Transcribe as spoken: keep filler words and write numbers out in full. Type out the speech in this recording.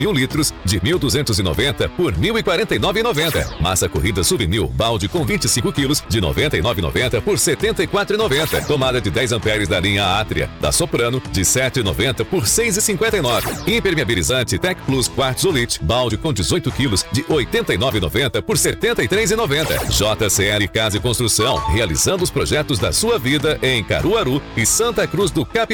mil litros de mil duzentos e noventa por mil e quarenta e nove reais e noventa centavos. Massa corrida Souvenir balde com vinte e cinco quilos de noventa e nove reais e noventa centavos por setenta e quatro reais e noventa centavos. Tomada de dez amperes da linha Atria da Soprano de sete reais e noventa centavos por seis reais e cinquenta e nove centavos. Impermeabilizante Tec Plus Quartzolite balde com dezoito quilos de oitenta e nove reais e noventa centavos por setenta e três reais e noventa centavos. J C L Casa e Construção, realizando os projetos da sua vida em Caruaru e Santa Cruz do Capibaribe.